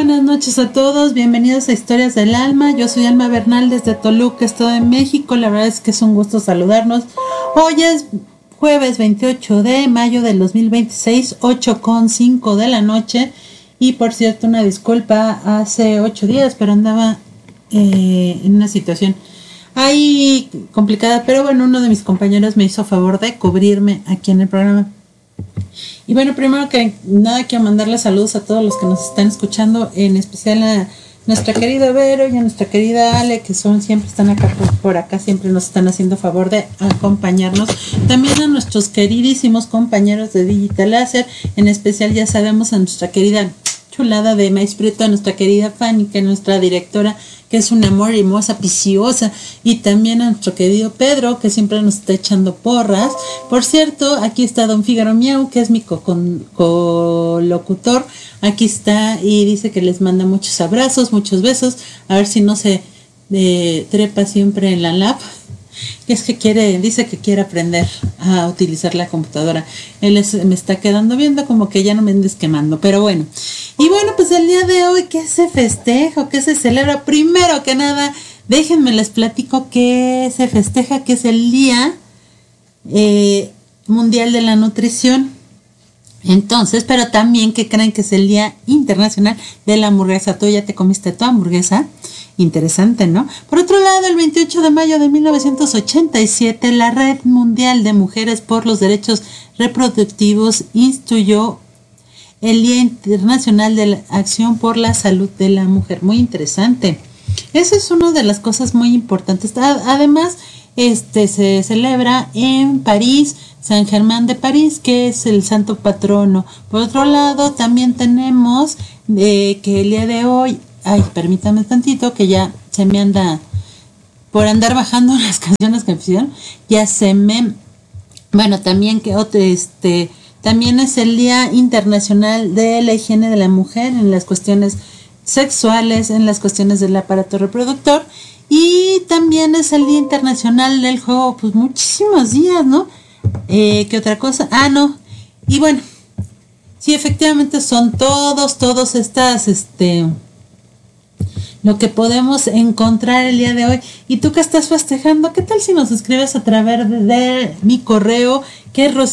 buenas noches a todos, bienvenidos a Historias del Alma. Yo soy Alma Bernal desde Toluca, Estado de México. La verdad es que es un gusto saludarnos. Hoy es jueves 28 de mayo del 2026, 8:05 de la noche. Y por cierto, una disculpa, hace 8 días, pero andaba en una situación ahí complicada. Pero bueno, uno de mis compañeros me hizo favor de cubrirme aquí en el programa. Y bueno, primero que nada quiero mandarle saludos a todos los que nos están escuchando, en especial a nuestra querida Vero y a nuestra querida Ale, que siempre están acá por acá, siempre nos están haciendo favor de acompañarnos. También a nuestros queridísimos compañeros de Digital Láser, en especial ya sabemos a nuestra querida chulada de Maíz Prieto, a nuestra querida Fanny, que es nuestra directora, que es una amor hermosa, piciosa, y también a nuestro querido Pedro, que siempre nos está echando porras. Por cierto, aquí está Don Fígaro Miau, que es mi colocutor, aquí está y dice que les manda muchos abrazos, muchos besos, a ver si no se trepa siempre en la lap. Es que dice que quiere aprender a utilizar la computadora. Me está quedando viendo como que ya no me andes quemando, pero bueno. Y bueno, pues el día de hoy, ¿qué se festeja? ¿Qué se celebra? Primero que nada, déjenme les platico qué se festeja, que es el Día Mundial de la Nutrición. Entonces, pero también que creen que es el Día Internacional de la Hamburguesa. ¿Tú ya te comiste tu hamburguesa? Interesante, ¿no? Por otro lado, el 28 de mayo de 1987, la Red Mundial de Mujeres por los Derechos Reproductivos instituyó el Día Internacional de la Acción por la Salud de la Mujer. Muy interesante. Eso es una de las cosas muy importantes. Además, se celebra en París, San Germán de París, que es el santo patrono. Por otro lado, también tenemos que el día de hoy, permítame tantito, que ya se me anda por andar bajando las canciones que me pusieron, también también es el Día Internacional de la Higiene de la Mujer en las cuestiones sexuales, en las cuestiones del aparato reproductor, y también es el Día Internacional del Juego. Pues muchísimos días, ¿no? ¿Qué otra cosa? No. Y bueno, sí, efectivamente son todos estas, lo que podemos encontrar el día de hoy. ¿Y tú qué estás festejando? ¿Qué tal si nos escribes a través de mi correo, que es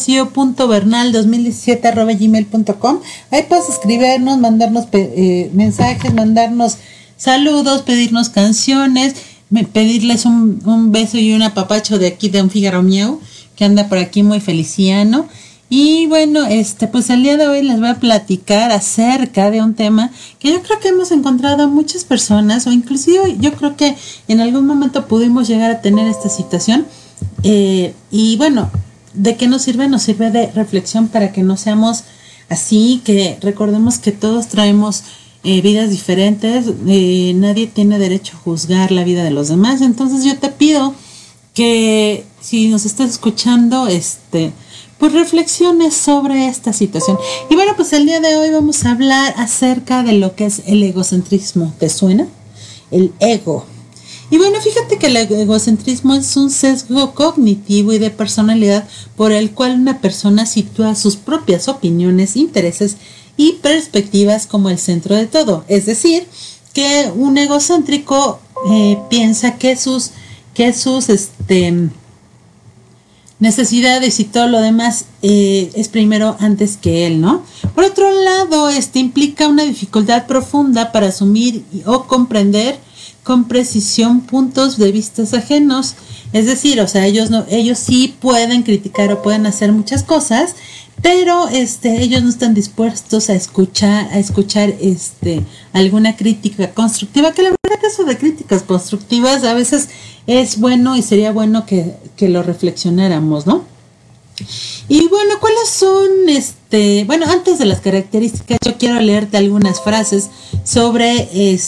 rocio.bernal2017@gmail.com? Ahí puedes escribirnos, mandarnos mensajes, mandarnos saludos, pedirnos canciones, pedirles un beso y un apapacho de aquí de un Fígaro Miau, que anda por aquí muy feliciano. Y bueno, pues el día de hoy les voy a platicar acerca de un tema que yo creo que hemos encontrado muchas personas, o inclusive yo creo que en algún momento pudimos llegar a tener esta situación. Y bueno, ¿de qué nos sirve? Nos sirve de reflexión para que no seamos así, que recordemos que todos traemos vidas diferentes, nadie tiene derecho a juzgar la vida de los demás. Entonces yo te pido que si nos estás escuchando, pues reflexiones sobre esta situación. Y bueno, pues el día de hoy vamos a hablar acerca de lo que es el egocentrismo. ¿Te suena? El ego. Y bueno, fíjate que el egocentrismo es un sesgo cognitivo y de personalidad por el cual una persona sitúa sus propias opiniones, intereses y perspectivas como el centro de todo. Es decir, que un egocéntrico piensa que sus necesidades y todo lo demás es primero antes que él, ¿no? Por otro lado, implica una dificultad profunda para asumir o comprender con precisión puntos de vista ajenos. Es decir, o sea, ellos sí pueden criticar o pueden hacer muchas cosas, pero ellos no están dispuestos a escuchar alguna crítica constructiva, que la verdad que eso de críticas constructivas a veces es bueno y sería bueno que lo reflexionáramos, ¿no? Y bueno, ¿cuáles son antes de las características, yo quiero leerte algunas frases sobre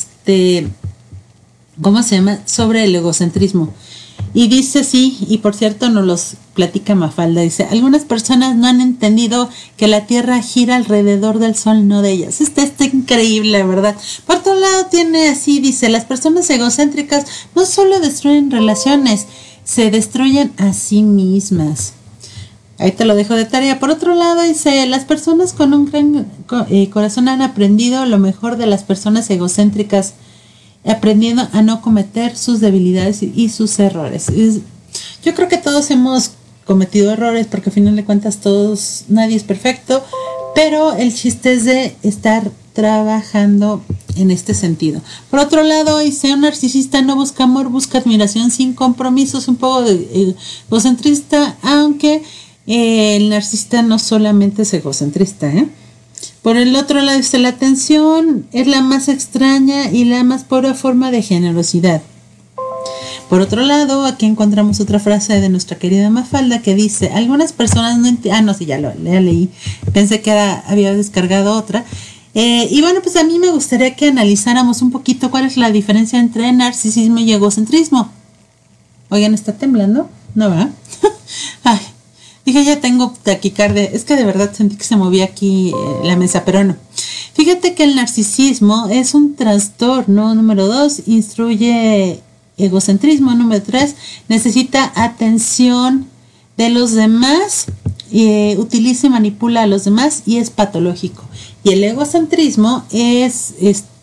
sobre el egocentrismo. Y dice así, y por cierto nos los platica Mafalda, dice: algunas personas no han entendido que la Tierra gira alrededor del Sol, no de ellas. Está increíble, la verdad. Por otro lado tiene así, dice: las personas egocéntricas no solo destruyen relaciones, se destruyen a sí mismas. Ahí te lo dejo de tarea. Por otro lado, dice, las personas con un gran corazón han aprendido lo mejor de las personas egocéntricas, aprendiendo a no cometer sus debilidades y sus errores. Yo creo que todos hemos cometido errores, porque al final de cuentas nadie es perfecto, pero el chiste es de estar trabajando en este sentido. Por otro lado, dice, un narcisista no busca amor, busca admiración sin compromisos, un poco de egocentrista, aunque el narcisista no solamente es egocentrista, Por el otro lado, dice, la atención es la más extraña y la más pura forma de generosidad. Por otro lado, aquí encontramos otra frase de nuestra querida Mafalda que dice, algunas personas no entienden... no, sí, ya leí. Pensé que había descargado otra. Y bueno, pues a mí me gustaría que analizáramos un poquito cuál es la diferencia entre narcisismo y egocentrismo. Oigan, ¿está temblando? No, ¿verdad? Ay, dije, ya tengo taquicardia. Es que de verdad sentí que se movía aquí la mesa, pero no. Fíjate que el narcisismo es un trastorno. Número 2, instruye egocentrismo. Número 3, necesita atención de los demás, utiliza y manipula a los demás y es patológico. Y el egocentrismo es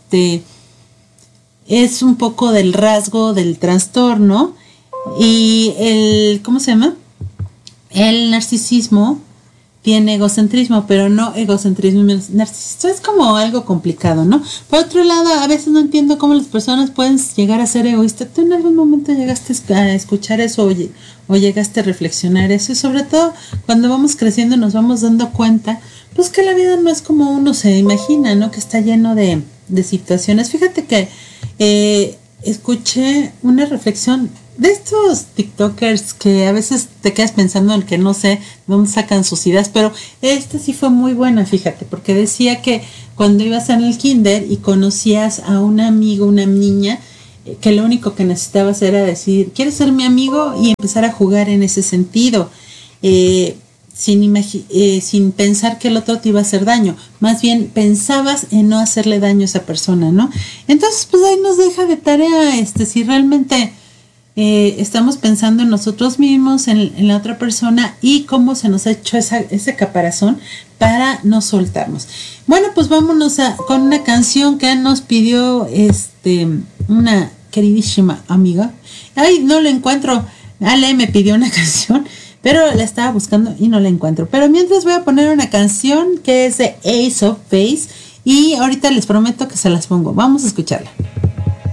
un poco del rasgo del trastorno. Y el narcisismo tiene egocentrismo, pero no egocentrismo narcisista. Es como algo complicado, ¿no? Por otro lado, a veces no entiendo cómo las personas pueden llegar a ser egoístas. ¿Tú en algún momento llegaste a escuchar eso o llegaste a reflexionar eso? Y sobre todo, cuando vamos creciendo nos vamos dando cuenta, pues que la vida no es como uno se imagina, ¿no? Que está lleno de situaciones. Fíjate que escuché una reflexión de estos TikTokers que a veces te quedas pensando en que no sé de dónde sacan sus ideas, pero esta sí fue muy buena, fíjate, porque decía que cuando ibas en el kinder y conocías a un amigo, una niña, que lo único que necesitabas era decir, ¿quieres ser mi amigo? Y empezar a jugar en ese sentido, sin pensar que el otro te iba a hacer daño, más bien pensabas en no hacerle daño a esa persona, ¿no? Entonces, pues ahí nos deja de tarea, si realmente estamos pensando en nosotros mismos, en la otra persona y cómo se nos ha hecho ese caparazón para no soltarnos. Bueno, pues vámonos con una canción que nos pidió una queridísima amiga. Ay, no la encuentro. Ale me pidió una canción, pero la estaba buscando y no la encuentro. Pero mientras voy a poner una canción que es de Ace of Base y ahorita les prometo que se las pongo. Vamos a escucharla.